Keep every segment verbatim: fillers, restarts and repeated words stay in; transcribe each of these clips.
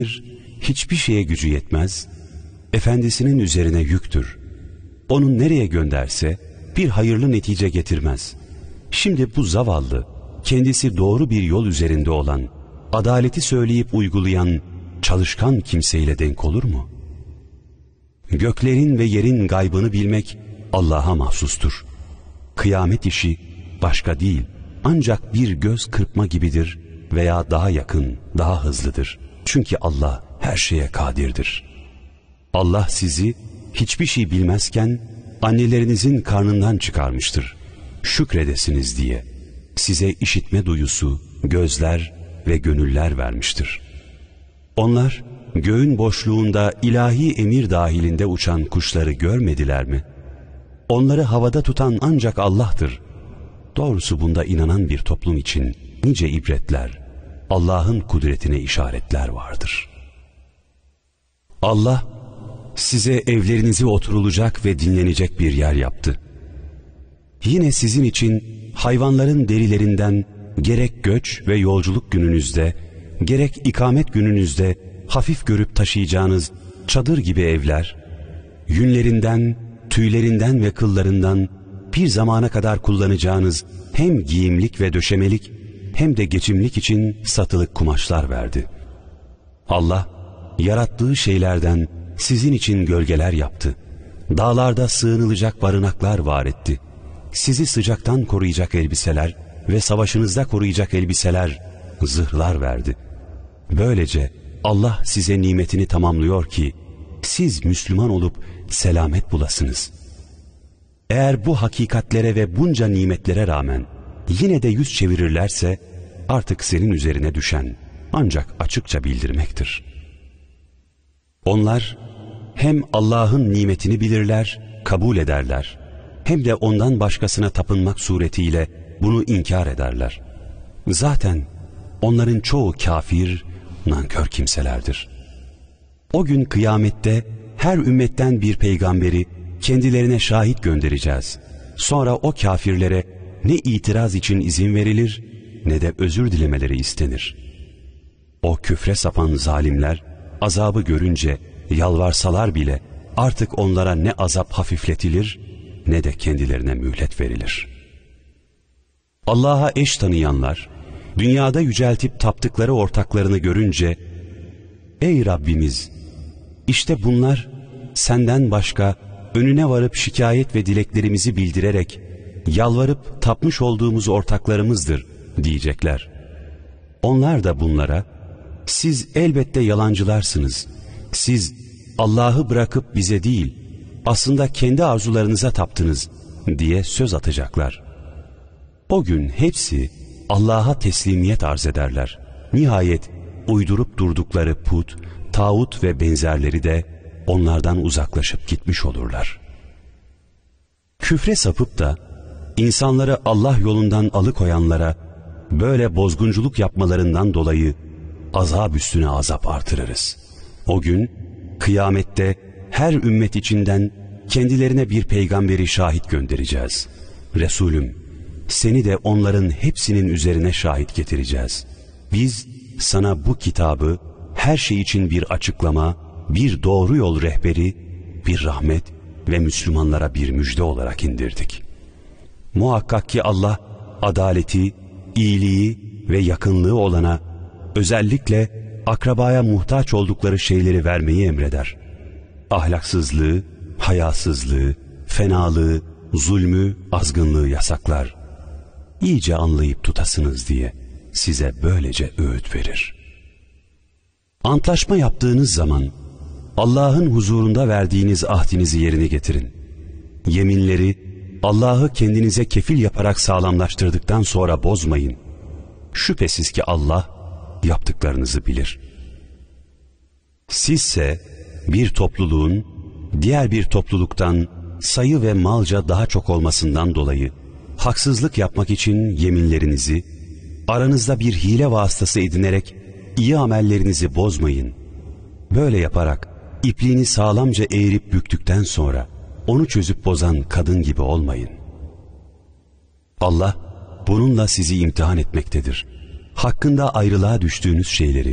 hiçbir şeye gücü yetmez, efendisinin üzerine yüktür. Onun nereye gönderse bir hayırlı netice getirmez. Şimdi bu zavallı, kendisi doğru bir yol üzerinde olan, adaleti söyleyip uygulayan, çalışkan kimseyle denk olur mu? Göklerin ve yerin gaybını bilmek Allah'a mahsustur. Kıyamet işi başka değil, ancak bir göz kırpma gibidir veya daha yakın, daha hızlıdır. Çünkü Allah her şeye kadirdir. Allah sizi hiçbir şey bilmezken annelerinizin karnından çıkarmıştır. Şükredesiniz diye size işitme duyusu, gözler ve gönüller vermiştir. Onlar göğün boşluğunda ilahi emir dahilinde uçan kuşları görmediler mi? Onları havada tutan ancak Allah'tır. Doğrusu bunda inanan bir toplum için nice ibretler, Allah'ın kudretine işaretler vardır. Allah size evlerinizi oturulacak ve dinlenecek bir yer yaptı. Yine sizin için hayvanların derilerinden gerek göç ve yolculuk gününüzde, gerek ikamet gününüzde hafif görüp taşıyacağınız çadır gibi evler, yünlerinden, tüylerinden ve kıllarından bir zamana kadar kullanacağınız hem giyimlik ve döşemelik hem de geçimlik için satılık kumaşlar verdi. Allah yarattığı şeylerden sizin için gölgeler yaptı. Dağlarda sığınılacak barınaklar var etti. Sizi sıcaktan koruyacak elbiseler ve savaşınızda koruyacak elbiseler, zırhlar verdi. Böylece Allah size nimetini tamamlıyor ki siz Müslüman olup selamet bulasınız. Eğer bu hakikatlere ve bunca nimetlere rağmen yine de yüz çevirirlerse artık senin üzerine düşen ancak açıkça bildirmektir. Onlar hem Allah'ın nimetini bilirler, kabul ederler, hem de ondan başkasına tapınmak suretiyle bunu inkar ederler. Zaten onların çoğu kafir, nankör kimselerdir. O gün kıyamette her ümmetten bir peygamberi kendilerine şahit göndereceğiz. Sonra o kafirlere ne itiraz için izin verilir ne de özür dilemeleri istenir. O küfre sapan zalimler azabı görünce yalvarsalar bile artık onlara ne azap hafifletilir ne de kendilerine mühlet verilir. Allah'a eş tanıyanlar dünyada yüceltip taptıkları ortaklarını görünce ey Rabbimiz, işte bunlar senden başka önüne varıp şikayet ve dileklerimizi bildirerek yalvarıp tapmış olduğumuz ortaklarımızdır diyecekler. Onlar da bunlara siz elbette yalancılarsınız. Siz Allah'ı bırakıp bize değil, aslında kendi arzularınıza taptınız diye söz atacaklar. O gün hepsi Allah'a teslimiyet arz ederler. Nihayet uydurup durdukları put, tağut ve benzerleri de onlardan uzaklaşıp gitmiş olurlar. Küfre sapıp da insanları Allah yolundan alıkoyanlara böyle bozgunculuk yapmalarından dolayı azap üstüne azap artırırız. O gün kıyamette her ümmet içinden kendilerine bir peygamberi şahit göndereceğiz. Resulüm, seni de onların hepsinin üzerine şahit getireceğiz. Biz sana bu kitabı her şey için bir açıklama, bir doğru yol rehberi, bir rahmet ve Müslümanlara bir müjde olarak indirdik. Muhakkak ki Allah adaleti, iyiliği ve yakınlığı olana, özellikle akrabaya muhtaç oldukları şeyleri vermeyi emreder. Ahlaksızlığı, hayasızlığı, fenalığı, zulmü, azgınlığı yasaklar. İyice anlayıp tutasınız diye size böylece öğüt verir. Antlaşma yaptığınız zaman Allah'ın huzurunda verdiğiniz ahdinizi yerine getirin. Yeminleri Allah'ı kendinize kefil yaparak sağlamlaştırdıktan sonra bozmayın. Şüphesiz ki Allah yaptıklarınızı bilir. Sizse bir topluluğun diğer bir topluluktan sayı ve malca daha çok olmasından dolayı haksızlık yapmak için yeminlerinizi aranızda bir hile vasıtası edinerek iyi amellerinizi bozmayın. Böyle yaparak ipliğini sağlamca eğirip büktükten sonra onu çözüp bozan kadın gibi olmayın. Allah bununla sizi imtihan etmektedir. Hakkında ayrılığa düştüğünüz şeyleri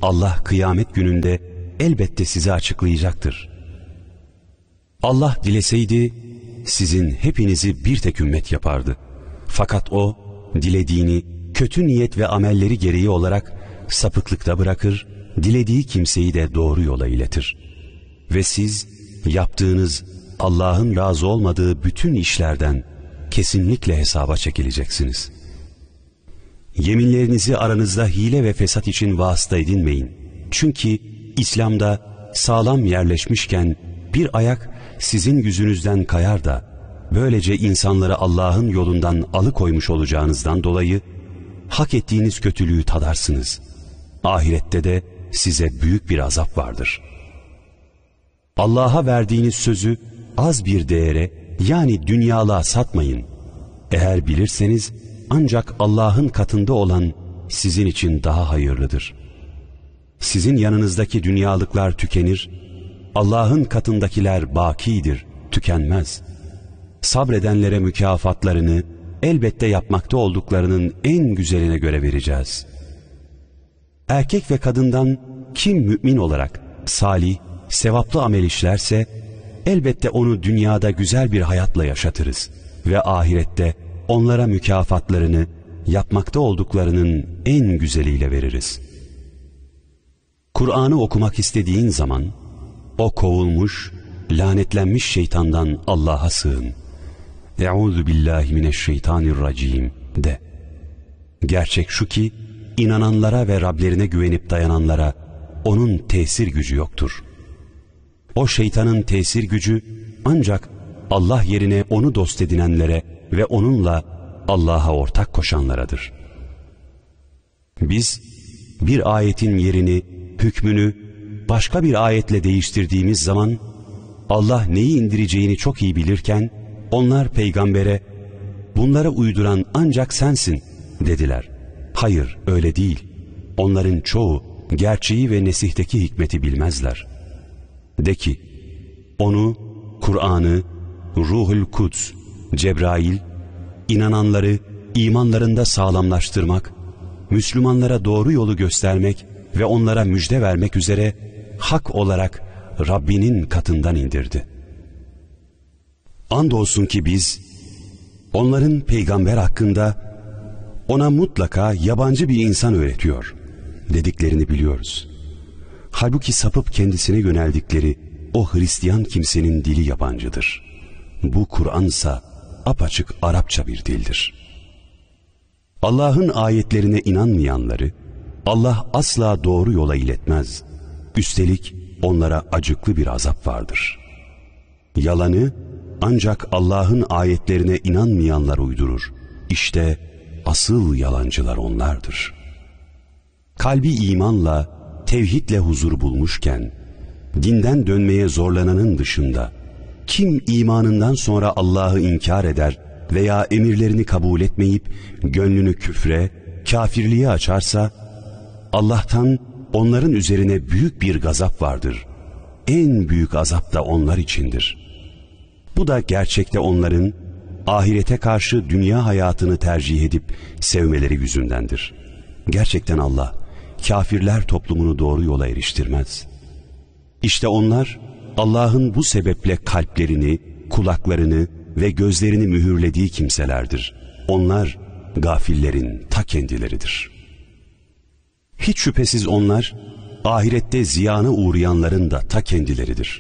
Allah kıyamet gününde elbette size açıklayacaktır. Allah dileseydi sizin hepinizi bir tek ümmet yapardı. Fakat O dilediğini kötü niyet ve amelleri gereği olarak sapıklıkta bırakır, dilediği kimseyi de doğru yola iletir. Ve siz yaptığınız Allah'ın razı olmadığı bütün işlerden kesinlikle hesaba çekileceksiniz. Yeminlerinizi aranızda hile ve fesat için vasıta edinmeyin. Çünkü İslam'da sağlam yerleşmişken bir ayak sizin yüzünüzden kayar da böylece insanları Allah'ın yolundan alıkoymuş olacağınızdan dolayı hak ettiğiniz kötülüğü tadarsınız. Ahirette de size büyük bir azap vardır. Allah'a verdiğiniz sözü az bir değere, yani dünyalığa satmayın. Eğer bilirseniz ancak Allah'ın katında olan sizin için daha hayırlıdır. Sizin yanınızdaki dünyalıklar tükenir, Allah'ın katındakiler bakidir, tükenmez. Sabredenlere mükafatlarını elbette yapmakta olduklarının en güzeline göre vereceğiz. Erkek ve kadından kim mümin olarak salih, sevaplı amel işlerse elbette onu dünyada güzel bir hayatla yaşatırız ve ahirette onlara mükafatlarını yapmakta olduklarının en güzeliyle veririz. Kur'an'ı okumak istediğin zaman o kovulmuş, lanetlenmiş şeytandan Allah'a sığın. Euzu billahi mineşşeytanirracim de. Gerçek şu ki inananlara ve Rablerine güvenip dayananlara onun tesir gücü yoktur. O şeytanın tesir gücü ancak Allah yerine onu dost edinenlere ve onunla Allah'a ortak koşanlaradır. Biz bir ayetin yerini, hükmünü başka bir ayetle değiştirdiğimiz zaman Allah neyi indireceğini çok iyi bilirken onlar peygambere bunlara uyduran ancak sensin dediler. Hayır, öyle değil. Onların çoğu gerçeği ve nesihteki hikmeti bilmezler. De ki, onu, Kur'an'ı, Ruhul Kuds, Cebrail, inananları imanlarında sağlamlaştırmak, Müslümanlara doğru yolu göstermek ve onlara müjde vermek üzere hak olarak Rabbinin katından indirdi. Andolsun ki biz, onların peygamber hakkında ona mutlaka yabancı bir insan öğretiyor dediklerini biliyoruz. Halbuki sapıp kendisine yöneldikleri o Hristiyan kimsenin dili yabancıdır. Bu Kur'ansa apaçık Arapça bir dildir. Allah'ın ayetlerine inanmayanları Allah asla doğru yola iletmez. Üstelik onlara acıklı bir azap vardır. Yalanı ancak Allah'ın ayetlerine inanmayanlar uydurur. İşte asıl yalancılar onlardır. Kalbi imanla, tevhidle huzur bulmuşken, dinden dönmeye zorlananın dışında, kim imanından sonra Allah'ı inkar eder veya emirlerini kabul etmeyip, gönlünü küfre, kafirliğe açarsa, Allah'tan onların üzerine büyük bir gazap vardır. En büyük azap da onlar içindir. Bu da gerçekte onların, ahirete karşı dünya hayatını tercih edip sevmeleri yüzündendir. Gerçekten Allah, kafirler toplumunu doğru yola eriştirmez. İşte onlar, Allah'ın bu sebeple kalplerini, kulaklarını ve gözlerini mühürlediği kimselerdir. Onlar, gafillerin ta kendileridir. Hiç şüphesiz onlar, ahirette ziyana uğrayanların da ta kendileridir.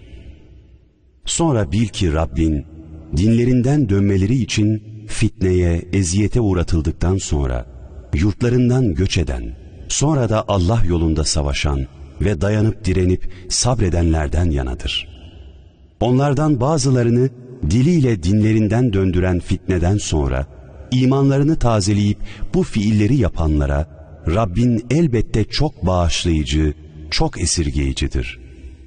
Sonra bil ki Rabbin, dinlerinden dönmeleri için fitneye, eziyete uğratıldıktan sonra, yurtlarından göç eden, sonra da Allah yolunda savaşan ve dayanıp direnip sabredenlerden yanadır. Onlardan bazılarını diliyle dinlerinden döndüren fitneden sonra, imanlarını tazeleyip bu fiilleri yapanlara, Rabbin elbette çok bağışlayıcı, çok esirgeyicidir.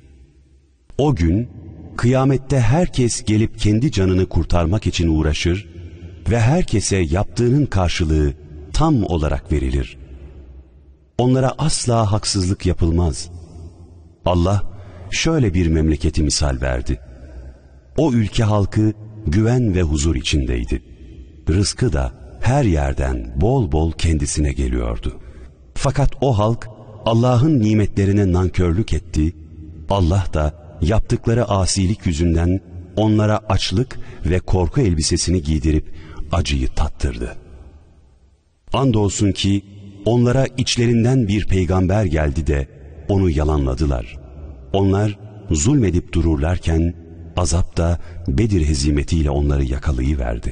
O gün, kıyamette herkes gelip kendi canını kurtarmak için uğraşır ve herkese yaptığının karşılığı tam olarak verilir. Onlara asla haksızlık yapılmaz. Allah şöyle bir memleketi misal verdi. O ülke halkı güven ve huzur içindeydi. Rızkı da her yerden bol bol kendisine geliyordu. Fakat o halk Allah'ın nimetlerine nankörlük etti, Allah da yaptıkları asilik yüzünden onlara açlık ve korku elbisesini giydirip acıyı tattırdı. Andolsun ki onlara içlerinden bir peygamber geldi de onu yalanladılar. Onlar zulmedip dururlarken azap da Bedir hezimetiyle onları yakalayıverdi.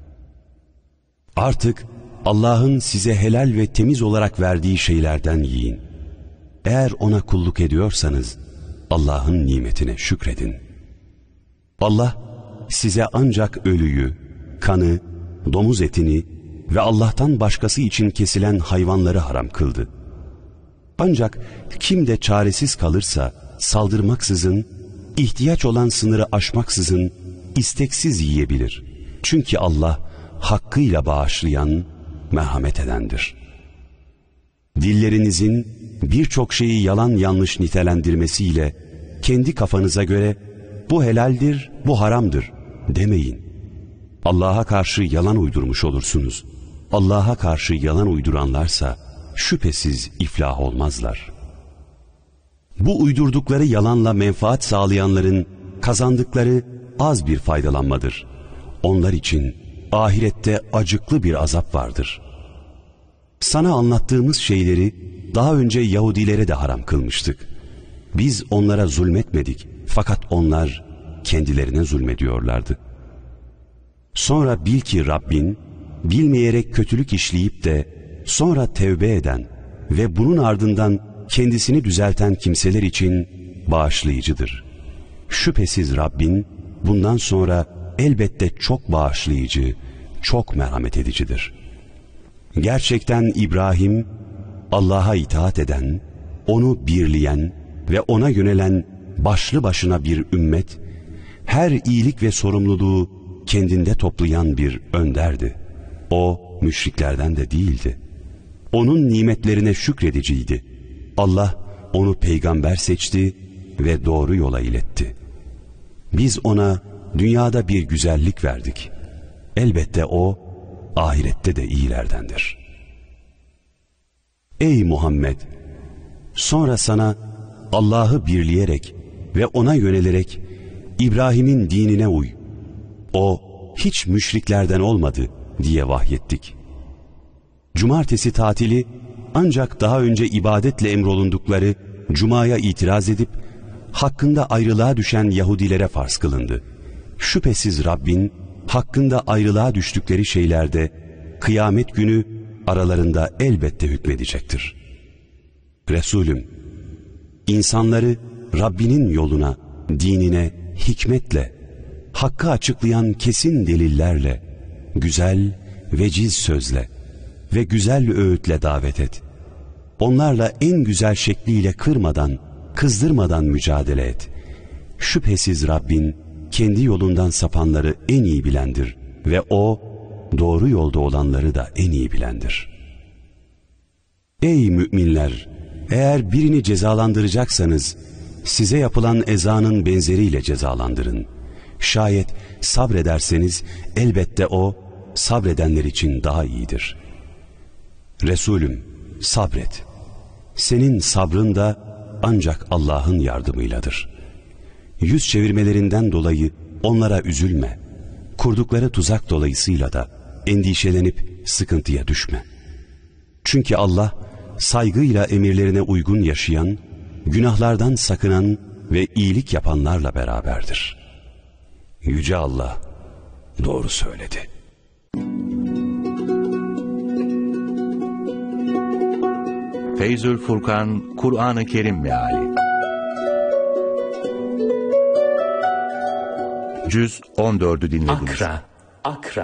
Artık Allah'ın size helal ve temiz olarak verdiği şeylerden yiyin. Eğer ona kulluk ediyorsanız Allah'ın nimetine şükredin. Allah size ancak ölüyü, kanı, domuz etini ve Allah'tan başkası için kesilen hayvanları haram kıldı. Ancak kim de çaresiz kalırsa saldırmaksızın, ihtiyaç olan sınırı aşmaksızın isteksiz yiyebilir. Çünkü Allah hakkıyla bağışlayan, merhamet edendir. Dillerinizin birçok şeyi yalan yanlış nitelendirmesiyle kendi kafanıza göre bu helaldir, bu haramdır demeyin. Allah'a karşı yalan uydurmuş olursunuz. Allah'a karşı yalan uyduranlarsa şüphesiz iflah olmazlar. Bu uydurdukları yalanla menfaat sağlayanların kazandıkları az bir faydalanmadır. Onlar için ahirette acıklı bir azap vardır. Sana anlattığımız şeyleri daha önce Yahudilere de haram kılmıştık. Biz onlara zulmetmedik, fakat onlar kendilerine zulmediyorlardı. Sonra bil ki Rabbin, bilmeyerek kötülük işleyip de sonra tevbe eden ve bunun ardından kendisini düzelten kimseler için bağışlayıcıdır. Şüphesiz Rabbin bundan sonra elbette çok bağışlayıcı, çok merhamet edicidir. Gerçekten İbrahim, Allah'a itaat eden, onu birleyen ve ona yönelen başlı başına bir ümmet, her iyilik ve sorumluluğu kendinde toplayan bir önderdi. O müşriklerden de değildi. Onun nimetlerine şükrediciydi. Allah onu peygamber seçti ve doğru yola iletti. Biz ona dünyada bir güzellik verdik. Elbette o ahirette de iyilerdendir. Ey Muhammed! Sonra sana Allah'ı birleyerek ve ona yönelerek İbrahim'in dinine uy. O hiç müşriklerden olmadı diye vahyettik. Cumartesi tatili ancak daha önce ibadetle emrolundukları Cuma'ya itiraz edip hakkında ayrılığa düşen Yahudilere farz kılındı. Şüphesiz Rabbin hakkında ayrılığa düştükleri şeylerde kıyamet günü aralarında elbette hükmedecektir. Resulüm, insanları Rabbinin yoluna, dinine, hikmetle, hakkı açıklayan kesin delillerle, güzel, veciz sözle ve güzel öğütle davet et. Onlarla en güzel şekliyle kırmadan, kızdırmadan mücadele et. Şüphesiz Rabbin kendi yolundan sapanları en iyi bilendir ve O doğru yolda olanları da en iyi bilendir. Ey müminler! Eğer birini cezalandıracaksanız size yapılan ezanın benzeriyle cezalandırın. Şayet sabrederseniz elbette O sabredenler için daha iyidir. Resulüm, sabret. Senin sabrın da ancak Allah'ın yardımıyladır. Yüz çevirmelerinden dolayı onlara üzülme. Kurdukları tuzak dolayısıyla da endişelenip sıkıntıya düşme. Çünkü Allah saygıyla emirlerine uygun yaşayan, günahlardan sakınan ve iyilik yapanlarla beraberdir. Yüce Allah doğru söyledi. Feyzül Furkan Kur'an-ı Kerim Meali Cüz on dördü dinlediniz. Akra, akra.